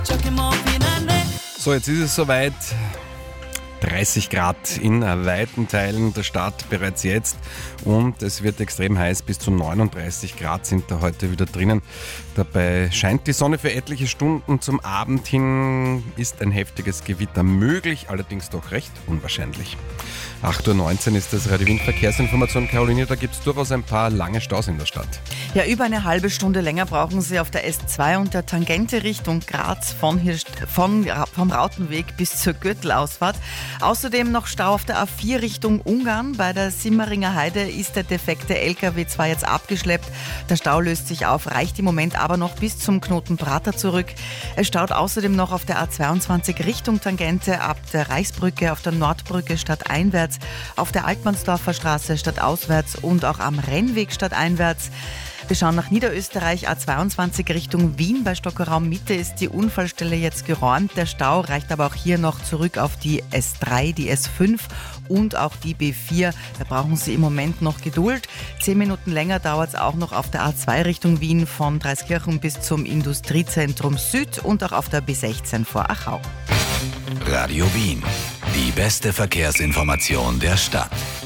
So, jetzt ist es soweit. 30 Grad in weiten Teilen der Stadt bereits jetzt und es wird extrem heiß, bis zu 39 Grad sind da heute wieder drinnen. Dabei scheint die Sonne für etliche Stunden, zum Abend hin ist ein heftiges Gewitter möglich, allerdings doch recht unwahrscheinlich. 8.19 Uhr ist das Radio Wien Verkehrsinformation. Caroline, da gibt es durchaus ein paar lange Staus in der Stadt. Ja, über eine halbe Stunde länger brauchen Sie auf der S2 und der Tangente Richtung Graz vom Rautenweg bis zur Gürtelausfahrt. Außerdem noch Stau auf der A4 Richtung Ungarn. Bei der Simmeringer Heide ist der defekte LKW zwar jetzt abgeschleppt, der Stau löst sich auf, reicht im Moment aber noch bis zum Knoten Prater zurück. Es staut außerdem noch auf der A22 Richtung Tangente ab der Reichsbrücke, auf der Nordbrücke stadteinwärts, auf der Altmannsdorfer Straße stadtauswärts und auch am Rennweg stadteinwärts. Wir schauen nach Niederösterreich, A22 Richtung Wien. Bei Stockerraum Mitte ist die Unfallstelle jetzt geräumt. Der Stau reicht aber auch hier noch zurück auf die S3, die S5 und auch die B4. Da brauchen Sie im Moment noch Geduld. 10 Minuten länger dauert es auch noch auf der A2 Richtung Wien von Dreiskirchen bis zum Industriezentrum Süd und auch auf der B16 vor Achau. Radio Wien, die beste Verkehrsinformation der Stadt.